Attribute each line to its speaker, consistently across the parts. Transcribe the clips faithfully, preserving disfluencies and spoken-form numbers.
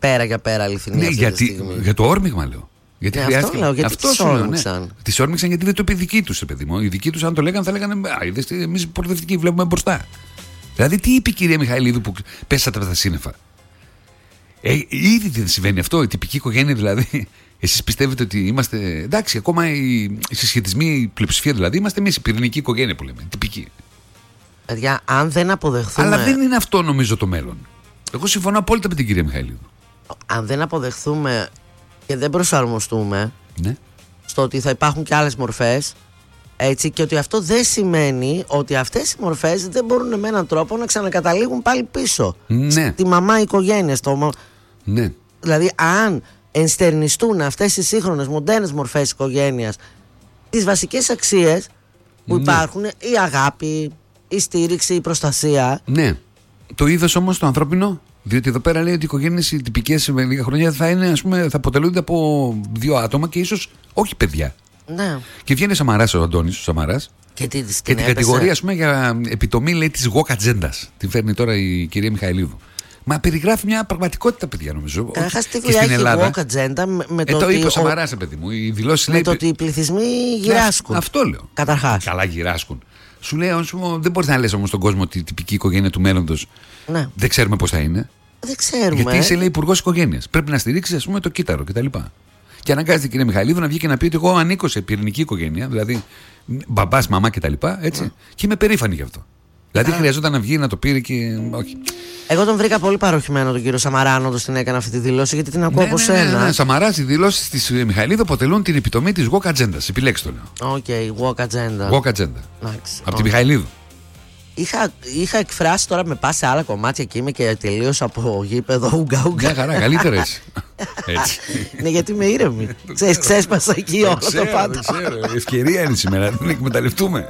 Speaker 1: πέρα για πέρα αληθινή.
Speaker 2: Ναι,
Speaker 1: αυτή
Speaker 2: γιατί,
Speaker 1: τη στιγμή.
Speaker 2: Για το όρμηγμα λέω. Γιατί
Speaker 1: ναι,
Speaker 2: χρειάστηκε.
Speaker 1: Αυτό λέω, γιατί
Speaker 2: αυτό
Speaker 1: τις όρμηξαν. Ναι.
Speaker 2: Τις όρμηξαν γιατί δεν το είπε η δική τους, παιδί μου. Οι δικοί τους, αν το λέγανε, θα λέγανε εμείς προοδευτικοί βλέπουμε μπροστά. Δηλαδή, τι είπε η κυρία Μιχαηλίδου που πέσατε από τα σύννεφα. Ε, ήδη δεν συμβαίνει αυτό, η τυπική οικογένεια δηλαδή. Εσείς πιστεύετε ότι είμαστε. Εντάξει, ακόμα οι, οι συσχετισμοί, η πλειοψηφία δηλαδή, είμαστε εμείς η πυρηνική οικογένεια που λέμε. Τυπική.
Speaker 1: Παιδιά, αν δεν αποδεχθούμε.
Speaker 2: Αλλά δεν είναι αυτό νομίζω το μέλλον. Εγώ συμφωνώ απόλυτα με την κυρία Μιχαηλίδου.
Speaker 1: Αν δεν αποδεχθούμε και δεν προσαρμοστούμε
Speaker 2: ναι.
Speaker 1: στο ότι θα υπάρχουν και άλλες μορφές, έτσι, και ότι αυτό δεν σημαίνει ότι αυτές οι μορφές δεν μπορούν με έναν τρόπο να ξανακαταλήγουν πάλι πίσω.
Speaker 2: Ναι.
Speaker 1: Στη μαμά οικογένεια. Στο...
Speaker 2: Ναι.
Speaker 1: Δηλαδή, αν ενστερνιστούν αυτές οι σύγχρονες μοντέρνες μορφές οικογένειας τις βασικές αξίες που
Speaker 2: ναι.
Speaker 1: υπάρχουν, η αγάπη, η στήριξη, η προστασία.
Speaker 2: Ναι. Το είδος όμως το ανθρώπινο. Διότι εδώ πέρα λέει ότι οι οικογένειες οι τυπικές με λίγα χρόνια θα, είναι, ας πούμε, θα αποτελούνται από δύο άτομα και ίσως όχι παιδιά.
Speaker 1: Ναι.
Speaker 2: Και βγαίνει ο Σαμαράς, ο Αντώνης ο Σαμαράς.
Speaker 1: Και, τι,
Speaker 2: και την κατηγορία, ας πούμε, για επιτομή λέει της woke ατζέντας. Την φέρνει τώρα η κυρία Μιχαηλίδου. Μα περιγράφει μια πραγματικότητα, παιδιά, νομίζω.
Speaker 1: Καταρχάς, τι δουλειά έχει η woke ατζέντα με, με
Speaker 2: ε,
Speaker 1: το,
Speaker 2: το
Speaker 1: ότι.
Speaker 2: είπε ο Σαμαράς, παιδί μου. Οι δηλώσεις
Speaker 1: με
Speaker 2: λέει.
Speaker 1: Το ότι οι πληθυσμοί γυράσκουν.
Speaker 2: Ναι, αυτό λέω.
Speaker 1: Καταρχάς.
Speaker 2: Καλά, γυράσκουν. Σου λέει, όμως, δεν μπορείς να λες όμως στον κόσμο ότι η τυπική οικογένεια του μέλλοντος
Speaker 1: ναι.
Speaker 2: δεν ξέρουμε πώς θα είναι.
Speaker 1: Δεν ξέρουμε.
Speaker 2: Γιατί είσαι, λέει, υπουργός οικογένειας. Πρέπει να στηρίξεις, ας πούμε, το κύτταρο κτλ. Και αναγκάζεται η κυρία Μιχαηλίδου να βγει και να πει ότι εγώ ανήκω σε πυρηνική οικογένεια, δηλαδή μπαμπάς, μαμά κτλ. Έτσι. Ναι. Και είμαι περήφανη γι' αυτό. Δηλαδή yeah. χρειαζόταν να βγει να το πήρε και. Όχι.
Speaker 1: Εγώ τον βρήκα πολύ παροχημένο τον κύριο Σαμαρά όταν την έκανε αυτή τη δήλωση, γιατί την ακούω
Speaker 2: ναι,
Speaker 1: από
Speaker 2: ναι,
Speaker 1: σένα.
Speaker 2: Ναι, ναι, ναι. Σαμαράς, οι δηλώσεις της Μιχαηλίδου αποτελούν την επιτομή της woke ατζέντας. Επιλέξτε το λέω.
Speaker 1: Οκ, okay, woke agenda.
Speaker 2: Woke agenda. Από
Speaker 1: okay.
Speaker 2: τη Μιχαηλίδου.
Speaker 1: Είχα, είχα εκφράσει τώρα με πα σε άλλα κομμάτια και είμαι και τελείως από γήπεδο ουγκα ουγκα.
Speaker 2: Μια χαρά, καλύτερα έτσι. έτσι.
Speaker 1: Ναι, γιατί είμαι ήρεμη. Ξέρεις, ξέσπασα εκεί όλο το πάντα.
Speaker 2: Ευκαιρία είναι σήμερα, δεν εκμεταλλευτούμε.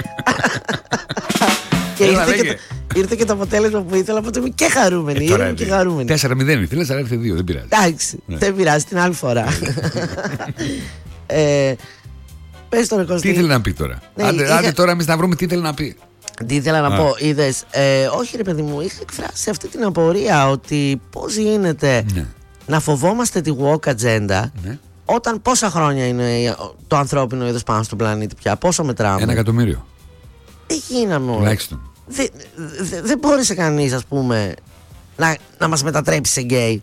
Speaker 1: Και ήρθε, και το, ήρθε και το αποτέλεσμα που ήθελα, οπότε είμαι και χαρούμενη. Ε, ήρεμη και χαρούμενη.
Speaker 2: τέσσερα μηδέν ήθελες, αλλά ήρθε δύο, δεν πειράζει.
Speaker 1: Εντάξει, ναι. Δεν πειράζει, την άλλη φορά. ε, πες τώρα, Κωστή.
Speaker 2: Τι ήθελε να πει τώρα. Ναι, άντε, είχα... άντε τώρα εμείς να βρούμε τι ήθελε να πει.
Speaker 1: Τι ήθελα να Α. πω, είδες, ε, όχι ρε παιδί μου, είχα εκφράσει αυτή την απορία ότι πώς γίνεται ναι. να φοβόμαστε τη woke agenda ναι. όταν πόσα χρόνια είναι το ανθρώπινο είδος πάνω στον πλανήτη πια, πόσο μετράμε.
Speaker 2: Ένα εκατομμύριο.
Speaker 1: Δεν γίναμε όλα.
Speaker 2: Τουλάχιστον.
Speaker 1: Δεν δε, δε μπόρεσε κανείς, ας πούμε, να, να μας μετατρέψει σε γκέι.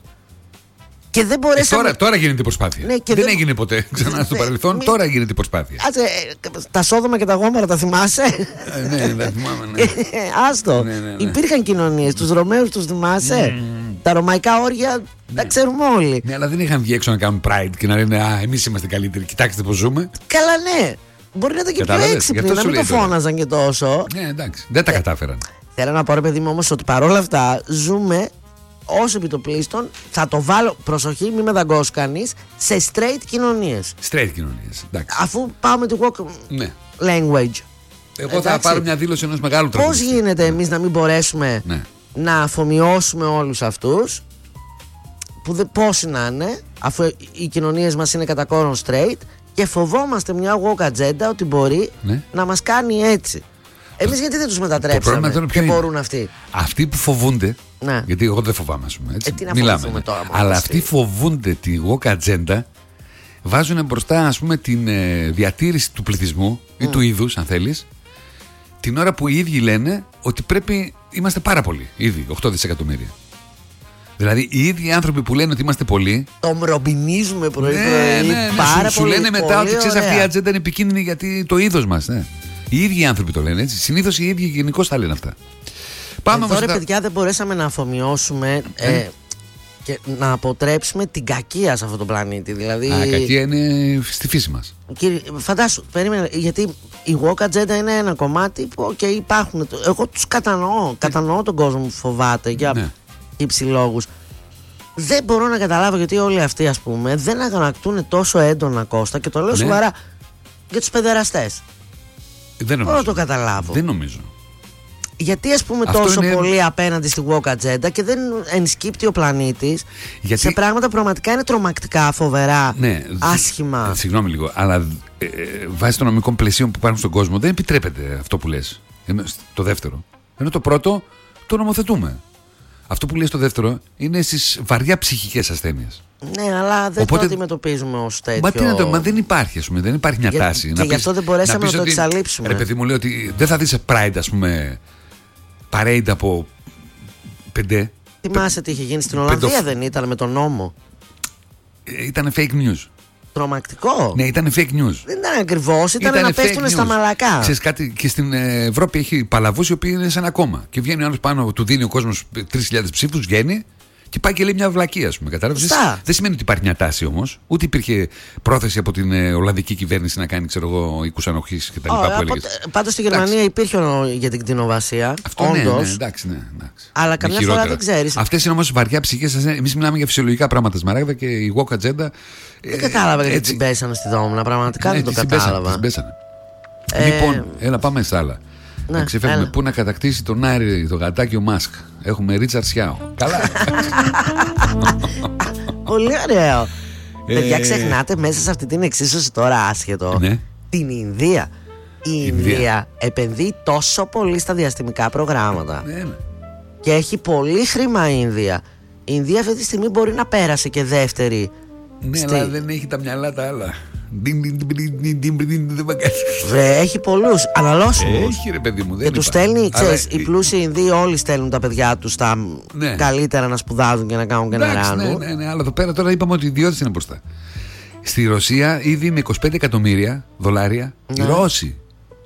Speaker 1: Και δεν μπορέσαμε...
Speaker 2: ε, τώρα, τώρα γίνεται η προσπάθεια. Ναι, δεν, δεν έγινε ποτέ ξανά στο παρελθόν. Μη... Τώρα γίνεται η προσπάθεια.
Speaker 1: Άτσε, τα Σόδομα και τα Γόμορα τα θυμάσαι?
Speaker 2: Ε, ναι, τα θυμάμαι. Ναι.
Speaker 1: Άστο. Ναι, ναι, ναι. Υπήρχαν κοινωνίες. Τους Ρωμαίους τους θυμάσαι? Mm. Τα ρωμαϊκά όρια ναι. τα ξέρουμε όλοι.
Speaker 2: Ναι, αλλά δεν είχαν βγει έξω να κάνουν pride και να λένε α, εμείς είμαστε καλύτεροι. Κοιτάξτε πώς ζούμε.
Speaker 1: Καλά, ναι. Μπορεί να ήταν και πιο έξυπνοι, να μην το φώναζαν και τόσο.
Speaker 2: Ναι, εντάξει. Δεν τα κατάφεραν.
Speaker 1: Θέλω να πω, ρε παιδί μου, όμως, ότι παρόλα αυτά ζούμε. Όσο επιτοπλίστων, θα το βάλω, προσοχή, μην με δαγκώσει κανείς, σε straight κοινωνίες.
Speaker 2: Straight κοινωνίες, εντάξει.
Speaker 1: Αφού πάμε τη woke ναι. language.
Speaker 2: Εγώ εντάξει. θα πάρω μια δήλωση ενός μεγάλου τραγουδιστή.
Speaker 1: Πώς γίνεται εμείς να μην μπορέσουμε ναι. να αφομοιώσουμε όλους αυτούς, που δε, πόσοι να είναι, αφού οι κοινωνίες μας είναι κατά κόρον straight, και φοβόμαστε μια woke agenda ότι μπορεί ναι. να μας κάνει έτσι. Εμείς γιατί δεν τους μετατρέψαμε το και μπορούν είναι. Αυτοί.
Speaker 2: Αυτοί που φοβούνται.
Speaker 1: Ναι.
Speaker 2: Γιατί εγώ δεν φοβάμαι, ας πούμε. Έτσι.
Speaker 1: Ε, τι να
Speaker 2: μιλάμε.
Speaker 1: Τώρα,
Speaker 2: αλλά αυτοί φοβούνται τη woke agenda, βάζουν μπροστά, ας πούμε, την ε, διατήρηση του πληθυσμού mm. ή του είδους, αν θέλεις, την ώρα που οι ίδιοι λένε ότι πρέπει. Είμαστε πάρα πολλοί. Ήδη οκτώ δισεκατομμύρια. Δηλαδή οι ίδιοι άνθρωποι που λένε ότι είμαστε πολλοί.
Speaker 1: Το μρομπινίζουμε πρωί-πρωί.
Speaker 2: Ναι, ναι, ναι,
Speaker 1: πάρα
Speaker 2: σου, σου λένε μετά
Speaker 1: πολύ
Speaker 2: ότι ξέρεις, αυτή η ατζέντα είναι επικίνδυνη γιατί το είδος μας. Ναι. Οι ίδιοι άνθρωποι το λένε έτσι. Συνήθως οι ίδιοι γενικώς τα λένε αυτά.
Speaker 1: Πάμε εδώ, ρε τα... παιδιά, δεν μπορέσαμε να αφομοιώσουμε ε, ε, και να αποτρέψουμε την κακία σε αυτό το πλανήτη. Δηλαδή...
Speaker 2: Α, κακία είναι στη φύση μας.
Speaker 1: Κύριε, φαντάσου, περίμενε, γιατί η woke agenda είναι ένα κομμάτι που okay, υπάρχουν. Εγώ τους κατανοώ. Κατανοώ τον κόσμο που φοβάται για
Speaker 2: ναι.
Speaker 1: υψηλόγους. Δεν μπορώ να καταλάβω γιατί όλοι αυτοί, ας πούμε, δεν αγανακτούν τόσο έντονα, Κώστα, και το λέω ναι. σοβαρά, για τους παιδεραστές.
Speaker 2: Δεν νομίζω.
Speaker 1: Μπορώ να το καταλάβω.
Speaker 2: Δεν νομίζω.
Speaker 1: Γιατί, ας πούμε, αυτό τόσο είναι... πολύ απέναντι στη woke agenda και δεν ενσκύπτει ο πλανήτης γιατί... σε πράγματα που πραγματικά είναι τρομακτικά, φοβερά, ναι, άσχημα.
Speaker 2: Ε, συγγνώμη λίγο, αλλά ε, ε, βάσει των νομικών πλαισίων που υπάρχουν στον κόσμο δεν επιτρέπεται αυτό που λες. Ενώ, το δεύτερο. Ενώ το πρώτο το νομοθετούμε. Αυτό που λέει στο δεύτερο είναι στις βαριά ψυχικές ασθένειες.
Speaker 1: Ναι, αλλά δεν Οπότε, το αντιμετωπίζουμε ως τέτοιο.
Speaker 2: Μα, τι να το, μα δεν υπάρχει, ας πούμε, δεν υπάρχει μια
Speaker 1: Για,
Speaker 2: τάση.
Speaker 1: Και
Speaker 2: να
Speaker 1: γι'
Speaker 2: πεις,
Speaker 1: αυτό δεν μπορέσαμε να, να το
Speaker 2: ότι,
Speaker 1: εξαλείψουμε.
Speaker 2: Ρε παιδί μου, λέει ότι δεν θα δεις Pride, ας πούμε, parade από πέντε.
Speaker 1: Θυμάσαι τι είχε γίνει στην Ολλανδία, πεντο... δεν ήταν με τον νόμο.
Speaker 2: Ήταν fake news.
Speaker 1: Τρομακτικό.
Speaker 2: Ναι, ήταν fake news.
Speaker 1: Δεν ήταν ακριβώς, ήταν να πέφτουν στα μαλακά.
Speaker 2: Ξέρεις κάτι, και στην Ευρώπη έχει παλαβούς οι οποίοι είναι σε ένα κόμμα. Και βγαίνει ο άλλος πάνω, του δίνει ο κόσμος τρεις χιλιάδες ψήφους, βγαίνει και πάει και λέει μια βλακία, ας πούμε. Κατάλαβες. Δεν σημαίνει ότι υπάρχει μια τάση όμως. Ούτε υπήρχε πρόθεση από την Ολλανδική κυβέρνηση να κάνει, ξέρω εγώ, οίκους ανοχής κτλ.
Speaker 1: Πάντως στη Γερμανία εντάξει. υπήρχε για την κτηνοβασία.
Speaker 2: Αυτό ναι, ναι, εντάξει, ναι, εντάξει.
Speaker 1: Αλλά καμιά φορά χειρότερα. Δεν ξέρεις.
Speaker 2: Αυτές είναι όμως βαριά ψυχές. Εμείς μιλάμε για φυσιολογικά πράγματα, Σμαράγδα, και η woke agenda.
Speaker 1: Δεν κατάλαβα γιατί την πέσανε στη Δόμνα. Πραγματικά δεν το κατάλαβα.
Speaker 2: Λοιπόν, έλα πάμε στα άλλα. Ναι, να ξεφεύγουμε. Πού να κατακτήσει τον Άρη, το γατάκι ο Μάσκ. Έχουμε Ρίτσαρντ Σιάο. Καλά.
Speaker 1: Πολύ ωραίο. Παιδιά, ξεχνάτε μέσα σε αυτή την εξίσωση τώρα άσχετο
Speaker 2: ναι.
Speaker 1: την Ινδία. Η Ινδία. Ινδία επενδύει τόσο πολύ στα διαστημικά προγράμματα.
Speaker 2: Ναι, ναι.
Speaker 1: Και έχει πολύ χρήμα η Ινδία. Η Ινδία αυτή τη στιγμή μπορεί να πέρασε και δεύτερη.
Speaker 2: Ναι, στη... αλλά δεν έχει τα μυαλά τα άλλα.
Speaker 1: Βρε, έχει πολλούς αναλώσιμους.
Speaker 2: Έχει ρε παιδί μου.
Speaker 1: Και τους στέλνει, ξέρεις, οι πλούσιοι Ινδοί όλοι στέλνουν τα παιδιά τους τα
Speaker 2: ναι.
Speaker 1: καλύτερα να σπουδάζουν και να κάνουν και να ράνουν.
Speaker 2: Ναι, ναι, ναι, αλλά εδώ πέρα τώρα είπαμε ότι οι ιδιώτες είναι μπροστά. Στη Ρωσία ήδη με είκοσι πέντε εκατομμύρια δολάρια ναι. οι Ρώσοι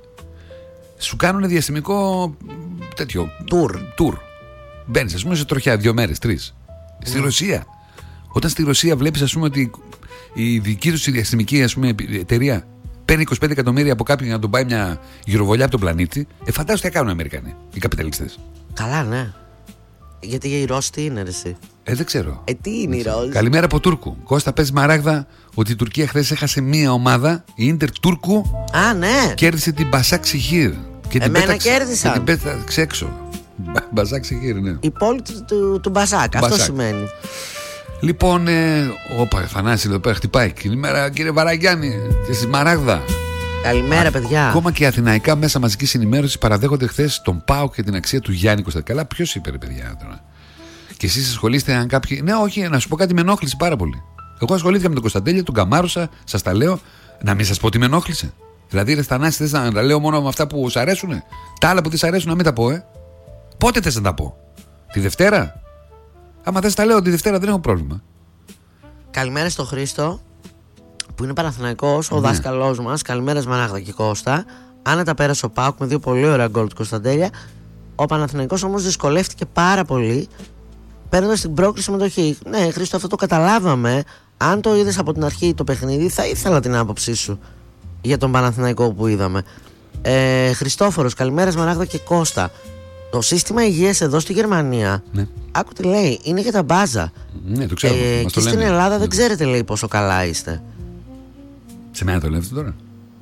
Speaker 2: σου κάνουν διαστημικό τέτοιο
Speaker 1: Τουρ.
Speaker 2: Τουρ. Μπαίνεις, ας πούμε, σε τροχιά δύο μέρες, τρεις. Στη ναι. Ρωσία. Όταν στη Ρωσία βλέπεις, ας πούμε, ότι η δική τους διαστημική, ας πούμε, εταιρεία παίρνει είκοσι πέντε εκατομμύρια από κάποιον για να τον πάει μια γυροβολιά από τον πλανήτη, ε, φαντάζομαι τι θα κάνουν οι Αμερικανοί, οι καπιταλιστές.
Speaker 1: Καλά, ναι. Γιατί οι Ρώσοι τι είναι, ρε, εσύ.
Speaker 2: Ε, δεν ξέρω.
Speaker 1: Ε, τι είναι οι Ρώσοι.
Speaker 2: Καλημέρα από Τούρκου. Κώστα, πες Μαράγδα ότι η Τουρκία χθες έχασε μία ομάδα, η Ίντερ Τούρκου.
Speaker 1: Α, ναι.
Speaker 2: Κέρδισε την Μπασάκ Σιχίρ. Και
Speaker 1: Εμένα
Speaker 2: την
Speaker 1: κέρδισαν.
Speaker 2: Και την πέταξε έξω. Μπασάκ Σιχίρ, ναι.
Speaker 1: Η πόλη του, του, του Μπασάκ, αυτό
Speaker 2: Μπασάκ.
Speaker 1: σημαίνει.
Speaker 2: Λοιπόν, ε, όπα, Θανάση εδώ πέρα χτυπάει. Καλημέρα, κύριε Βαραγιάννη, και στη Μαράγδα.
Speaker 1: Καλημέρα, παιδιά.
Speaker 2: Ακόμα και αθηναϊκά μέσα μαζικής ενημέρωσης παραδέχονται χθες τον ΠΑΟΚ και την αξία του Γιάννη Κωνσταντέλια. Καλά, ποιος είπε, ρε παιδιά, τώρα. Και εσείς ασχολείστε αν κάποιοι. Ναι, όχι, να σου πω κάτι, με ενόχλησε πάρα πολύ. Εγώ ασχολήθηκα με τον Κωνσταντέλια, τον καμάρωσα, σας τα λέω. Να μην σας πω τι με ενόχλησε. Δηλαδή, ρε Θανάση, θες να τα λέω μόνο με αυτά που σου αρέσουν. Τα άλλα που δεν σ' αρέσουν να μην τα πω, ε. Πότε θες να τα πω, τη Δευτέρα. Άμα θες τα λέω τη Δευτέρα, δεν έχω πρόβλημα.
Speaker 1: Καλημέρα στο Χρήστο, που είναι Παναθηναϊκός, ο ναι. δάσκαλός μας. Καλημέρα Σμαράγδα και Κώστα. Άνετα πέρασε ο ΠΑΟΚ με δύο πολύ ωραία γκολ του Κωνσταντέλια. Ο Παναθηναϊκός όμως δυσκολεύτηκε πάρα πολύ παίρνοντας την πρόκληση συμμετοχή. Ναι, Χρήστο, αυτό το καταλάβαμε. Αν το είδες από την αρχή το παιχνίδι, θα ήθελα την άποψή σου για τον Παναθηναϊκό που είδαμε. Ε, Χριστόφορος, καλημέρα Σμαράγδα και Κώστα. Το σύστημα υγείας εδώ στη Γερμανία,
Speaker 2: ναι.
Speaker 1: άκου τι λέει, είναι για τα μπάζα.
Speaker 2: Ναι, το ξέρω.
Speaker 1: Ε, και στην Ελλάδα ναι. δεν ξέρετε, λέει, πόσο καλά είστε.
Speaker 2: Σε μένα το λέτε τώρα.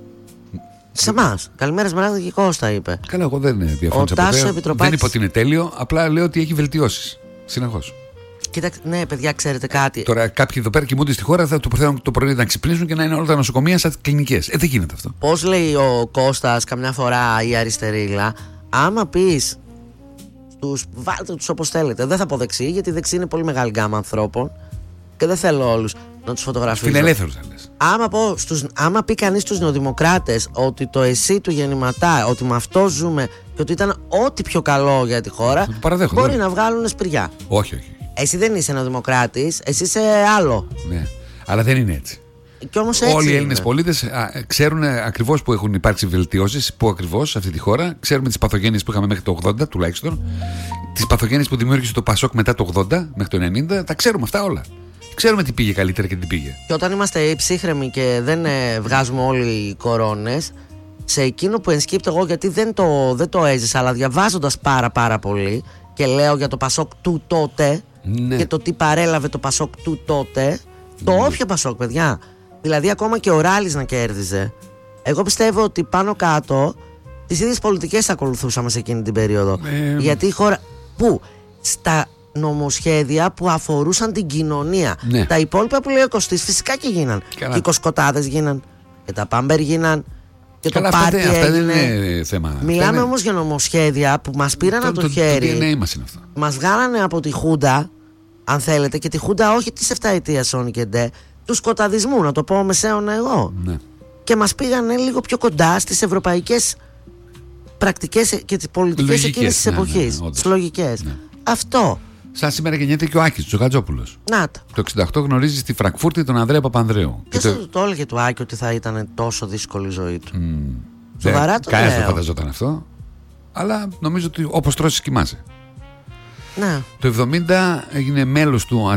Speaker 1: Σε εμάς. Καλημέρα Σμαράγδα και Κώστα, είπε.
Speaker 2: Καλά, εγώ δεν διαφωνώ. Δεν είπα ότι είναι τέλειο, απλά λέω ότι έχει βελτιώσεις. Συνεχώς.
Speaker 1: Κοίταξε, ναι, παιδιά, ξέρετε κάτι.
Speaker 2: Τώρα, κάποιοι εδώ πέρα κοιμούνται στη χώρα, θα το προθέτουν το πρωί να ξυπνήσουν και να είναι όλα τα νοσοκομεία σαν κλινικές. Ε, δεν γίνεται αυτό.
Speaker 1: Πώς λέει ο Κώστας, καμιά φορά η αριστερίλα, άμα πεις. Τους, βάλτε τους όπως θέλετε. Δεν θα πω δεξί, γιατί δεξί είναι πολύ μεγάλη γκάμα ανθρώπων και δεν θέλω όλους να τους φωτογραφίσω.
Speaker 2: Φιλελεύθερους θα λες.
Speaker 1: Άμα, πω, στους, άμα πει κανείς στους νεοδημοκράτες ότι το εσύ του γεννηματά, ότι με αυτό ζούμε και ότι ήταν ό,τι πιο καλό για τη χώρα, μπορεί ναι. να βγάλουν σπηριά.
Speaker 2: Όχι, όχι.
Speaker 1: Εσύ δεν είσαι νεοδημοκράτης, εσύ είσαι άλλο.
Speaker 2: Ναι, αλλά δεν είναι έτσι.
Speaker 1: Και όμως έτσι
Speaker 2: όλοι οι Έλληνες πολίτες ξέρουν ακριβώς που έχουν υπάρξει βελτιώσεις, που ακριβώς σε αυτή τη χώρα. Ξέρουμε τις παθογένειες που είχαμε μέχρι το ογδόντα τουλάχιστον. Τις παθογένειες που δημιούργησε το Πασόκ μετά το ογδόντα μέχρι το ενενήντα. Τα ξέρουμε αυτά όλα. Ξέρουμε τι πήγε καλύτερα και τι πήγε. Και
Speaker 1: όταν είμαστε ψύχρεμοι και δεν ε, βγάζουμε όλοι οι κορώνες, σε εκείνο που ενσκύπτω εγώ, γιατί δεν το, δεν το έζησα, αλλά διαβάζοντας πάρα πάρα πολύ και λέω για το Πασόκ του τότε
Speaker 2: ναι.
Speaker 1: και το τι παρέλαβε το Πασόκ του τότε, το ναι. όποιο Πασόκ, παιδιά. Δηλαδή ακόμα και ο Ράλης να κέρδιζε. Εγώ πιστεύω ότι πάνω κάτω τις ίδιες πολιτικές ακολουθούσαμε σε εκείνη την περίοδο.
Speaker 2: ε,
Speaker 1: Γιατί η χώρα που στα νομοσχέδια που αφορούσαν την κοινωνία,
Speaker 2: ναι.
Speaker 1: τα υπόλοιπα που λέει ο Κωστής φυσικά και γίναν.
Speaker 2: Καλά.
Speaker 1: Και οι κοσκοτάδες γίναν και τα πάμπερ γίναν Και
Speaker 2: καλά,
Speaker 1: το πάρτι
Speaker 2: αυτά
Speaker 1: έγινε...
Speaker 2: δεν είναι θέμα.
Speaker 1: Μιλάμε όμως για νομοσχέδια που μας πήραν
Speaker 2: το,
Speaker 1: από το,
Speaker 2: το
Speaker 1: χέρι.
Speaker 2: Το ντι εν έι μας είναι αυτό.
Speaker 1: Μας βγάλανε από τη Χούντα, αν θέλετε, και τη Χούντα όχι της εφταετίας Σόνι και Ντε, του σκοταδισμού, να το πω μεσαίωνα εγώ.
Speaker 2: Ναι.
Speaker 1: Και μας πήγανε λίγο πιο κοντά στις ευρωπαϊκές πρακτικές και τις πολιτικές εκείνης της
Speaker 2: ναι,
Speaker 1: εποχής.
Speaker 2: Ναι, ναι,
Speaker 1: τις λογικές.
Speaker 2: Ναι.
Speaker 1: Αυτό.
Speaker 2: Σαν σήμερα γεννιέται και ο Άκης Τζογατζόπουλος.
Speaker 1: Να τα.
Speaker 2: Το εξήντα οκτώ γνωρίζει στη Φραγκφούρτη τον Ανδρέα Παπανδρέου.
Speaker 1: Ποιος
Speaker 2: το...
Speaker 1: θα του το έλεγε του Άκη ότι θα ήταν τόσο δύσκολη η ζωή του.
Speaker 2: Mm.
Speaker 1: Σοβαρά το
Speaker 2: Κανένας
Speaker 1: λέω.
Speaker 2: δεν φανταζόταν αυτό. Αλλά νομίζω ότι όπως τρώσεις κοιμάσαι.
Speaker 1: Ναι.
Speaker 2: Το εβδομήντα έγινε μέλος του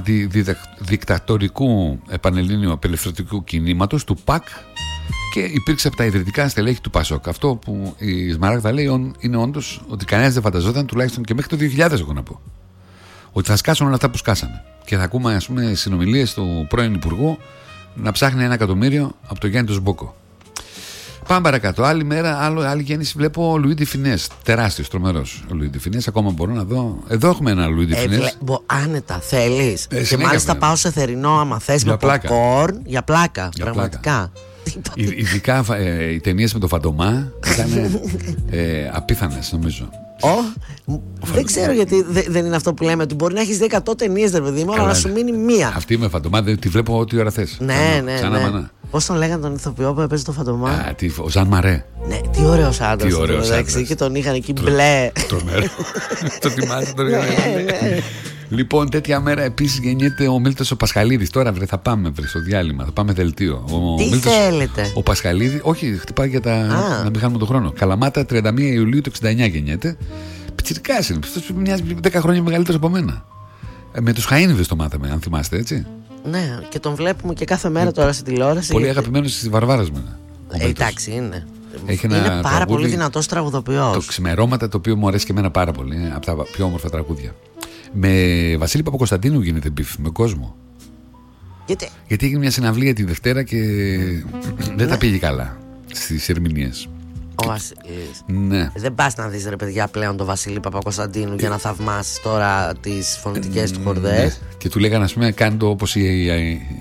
Speaker 2: αντιδικτατορικού επανελλήνιου απελευθερωτικού κινήματος, του ΠΑΚ, και υπήρξε από τα ιδρυτικά στελέχη του ΠΑΣΟΚ. Αυτό που η Σμαράγδα λέει είναι όντως ότι κανένας δεν φανταζόταν, τουλάχιστον και μέχρι το δύο χιλιάδες, εγώ να πω, ότι θα σκάσουν όλα αυτά που σκάσανε. Και θα ακούμε, ας πούμε, συνομιλίες του πρώην Υπουργού να ψάχνει ένα εκατομμύριο από το Γιάννη τον Σμπόκο. Πάμε παρακάτω. Άλλη μέρα, άλλο, άλλη γέννηση βλέπω ο Λουί ντι Φινές. Τεράστιος, τρομερός ο Λουί ντι Φινές. Ακόμα μπορώ να δω. Εδώ έχουμε ένα Λουί ντι Φινές.
Speaker 1: Ε, βλέ, μπο, άνετα, θέλεις.
Speaker 2: Ε,
Speaker 1: και μάλιστα πάω σε θερινό, άμα θες, με popcorn. Για πλάκα. Για πραγματικά. Πλάκα.
Speaker 2: Ειδικά ε, οι ταινίες με το Φαντομά ήταν ε, απίθανες, νομίζω.
Speaker 1: Oh, δεν ξέρω γιατί δε, δεν είναι αυτό που λέμε. Ότι μπορεί να έχεις δει εκατό ταινίες, ρε παιδί μου, αλλά να σου μείνει μία.
Speaker 2: Αυτή με Φαντομά δεν τη βλέπω ό,τι ώρα θες.
Speaker 1: Ναι, ναι, ναι. Πώς τον λέγανε τον ηθοποιό που έπαιζε το Φαντομά?
Speaker 2: Α, τι, ο Ζαν Μαρέ.
Speaker 1: Ναι, τι ωραίος άντρας.
Speaker 2: Τι ωραίος άντρας.
Speaker 1: Και τον είχαν εκεί μπλε.
Speaker 2: Τρομερό. Το θυμάσαι τον είχαν μπλε. Λοιπόν, τέτοια μέρα επίσης γεννιέται ο Μίλτος ο Πασχαλίδης. Τώρα βρε, θα πάμε βρε, στο διάλειμμα, θα πάμε δελτίο. Ο
Speaker 1: Τι
Speaker 2: Μίλτος,
Speaker 1: θέλετε?
Speaker 2: Ο Πασχαλίδης, όχι, χτυπάει για τα. Α. Να μην χάνουμε τον χρόνο. Καλαμάτα, τριάντα μία Ιουλίου του εξήντα εννιά γεννιέται. Πιτσιρικάς είναι. Αυτό μοιάζει δέκα χρόνια μεγαλύτερο από μένα. Ε, με τους Χαΐνιδες το μάθαμε, αν θυμάστε, έτσι.
Speaker 1: Ναι, και τον βλέπουμε και κάθε μέρα τώρα στην τηλεόραση.
Speaker 2: Πολύ γιατί... αγαπημένος στη Βαρβάρας μου.
Speaker 1: Ε, εντάξει, είναι.
Speaker 2: Έχει
Speaker 1: είναι πάρα
Speaker 2: τραγούδι,
Speaker 1: πολύ δυνατός τραγουδοποιός.
Speaker 2: Το Ξημερώματα, το οποίο μου αρέσει και εμένα πάρα πολύ. Είναι από τα πιο όμορφα τραγούδια. Με Βασίλη Παπακοσταντίνου γίνεται μπιφ, με κόσμο.
Speaker 1: Γιατί,
Speaker 2: Γιατί έγινε μια συναυλία τη Δευτέρα και δεν τα πήγε καλά στις ερμηνείες.
Speaker 1: Ο Βασίλης.
Speaker 2: Ναι.
Speaker 1: Δεν πας να δεις, ρε παιδιά, πλέον τον Βασίλη Παπακοσταντίνου για να θαυμάσεις τώρα τις φωνητικές του χορδές. Ναι.
Speaker 2: Και του λέγανε, ας πούμε, κάνει το όπως η, η,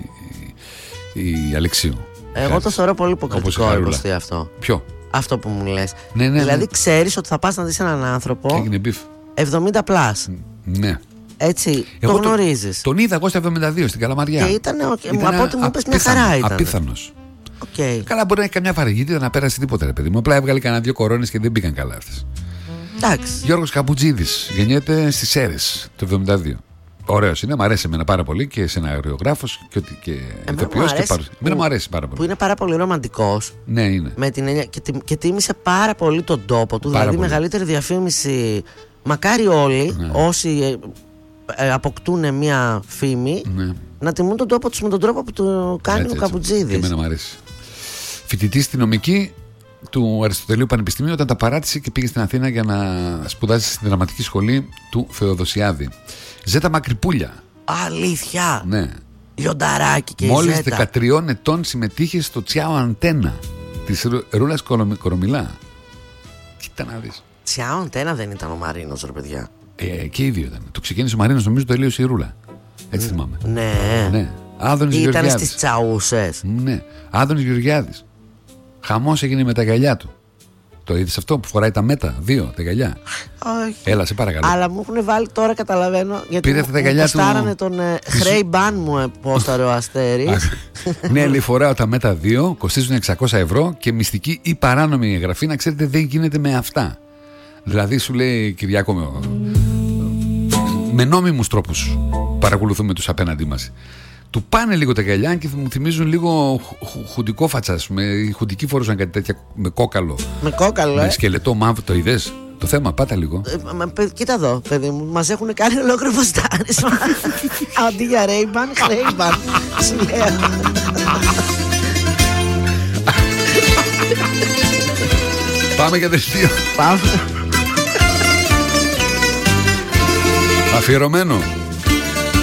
Speaker 2: η, η Αλεξίου.
Speaker 1: Εγώ Χάρης. Το θεωρώ πολύ υποκριτικό υποστή αυτό.
Speaker 2: Ποιο?
Speaker 1: Αυτό που μου λες.
Speaker 2: Ναι, ναι,
Speaker 1: δηλαδή
Speaker 2: ναι.
Speaker 1: ξέρεις ότι θα πας να δεις έναν άνθρωπο.
Speaker 2: Έγινε μπιφ.
Speaker 1: εβδομήντα πλάς.
Speaker 2: Ναι.
Speaker 1: Έτσι,
Speaker 2: εγώ
Speaker 1: το γνωρίζεις.
Speaker 2: Τον είδα εγώ στα εβδομήντα δύο στην Καλαμαριά.
Speaker 1: Και ήταν, ήταν από ό,τι μου είπες, μια χαρά ήταν.
Speaker 2: Απίθανος.
Speaker 1: Okay.
Speaker 2: Καλά, μπορεί να έχει καμιά βαρεγίδα να πέρασε τίποτα, ρε παιδί μου. Απλά έβγαλε κανένα δύο κορώνες και δεν πήγαν καλά αυτές.
Speaker 1: Εντάξει.
Speaker 2: Γιώργος Καμπουτζίδης γεννιέται στις Σέρρες το εβδομήντα δύο. Ωραίος είναι, μου αρέσει εμένα πάρα πολύ και σεναριογράφος και, και ηθοποιός και παρουσία. Εμένα μου αρέσει πάρα πολύ.
Speaker 1: Που είναι πάρα πολύ ρομαντικός.
Speaker 2: Ναι, είναι.
Speaker 1: Με την έννοια, και, και τίμησε πάρα πολύ τον τόπο του.
Speaker 2: Πάρα
Speaker 1: δηλαδή,
Speaker 2: πολύ.
Speaker 1: Μεγαλύτερη διαφήμιση. Μακάρι όλοι, ναι. όσοι ε, ε, αποκτούν μια φήμη, ναι. να τιμούν τον τόπο τους με τον τρόπο που το κάνει έτσι, ο Καμπουτζίδης.
Speaker 2: Και εμένα μου αρέσει. Φοιτητής στη νομική του Αριστοτελείου Πανεπιστημίου, όταν τα παράτησε και πήγε στην Αθήνα για να σπουδάσει στη δραματική σχολή του Θεοδοσιάδη. Ζέτα Μακρυπούλια.
Speaker 1: Αλήθεια.
Speaker 2: Ναι.
Speaker 1: Λιονταράκι και
Speaker 2: μόλις
Speaker 1: Ζέτα.
Speaker 2: δεκατριών ετών συμμετείχε στο Τσιάο Αντένα της Ρούλας Κορομιλά. Κοίτα να δεις.
Speaker 1: Τσιάο Αντένα δεν ήταν ο Μαρίνος, ρε παιδιά.
Speaker 2: Ε, και ίδιο ήταν. Το ξεκίνησε ο Μαρίνος, νομίζω το τελείωσε η Ρούλα. Έτσι mm. θυμάμαι.
Speaker 1: Ναι.
Speaker 2: ναι. Άδωνης
Speaker 1: Ήταν
Speaker 2: Γεωργιάδης.
Speaker 1: στις τσαούσες.
Speaker 2: Ναι. Άδωνης Γεωργιάδης. Χαμός έγινε με τα γυαλιά του. Το είδες αυτό που φοράει τα μέτα, δύο, τα γυαλιά.
Speaker 1: Όχι.
Speaker 2: Έλα, σε παρακαλώ.
Speaker 1: Αλλά μου έχουν βάλει τώρα, καταλαβαίνω. Γιατί
Speaker 2: πήρε αυτά τα γυαλιά του.
Speaker 1: Ποστάρανε τον ε, Χρέι Μπαν μου, ε, πόσταρε ο Αστέρης.
Speaker 2: Ναι, λέει, φοράω τα μέτα δύο, κοστίζουν εξακόσια ευρώ και μυστική ή παράνομη εγγραφή, να ξέρετε, δεν γίνεται με αυτά. Δηλαδή, σου λέει, Κυριάκο, με, με νόμιμους τρόπους παρακολουθούμε τους απέναντί μας. Του πάνε λίγο τα γυαλιά και μου θυμίζουν λίγο χουντικό φάτσα. Οι χουντικοί φορούσαν κάτι τέτοια με κόκαλο.
Speaker 1: Με κόκαλο,
Speaker 2: με
Speaker 1: ε.
Speaker 2: σκελετό μαύρο, το είδες? Το θέμα, πάτα λίγο.
Speaker 1: Ε, κοίτα εδώ, παιδί μου, μας έχουν κάνει ολόκληρο ποστάρισμα. Αντί για Ρέιμπαν, Χρέιμπαν. Σου λέω.
Speaker 2: Πάμε για δελτίο.
Speaker 1: Πάμε.
Speaker 2: Αφιερωμένο.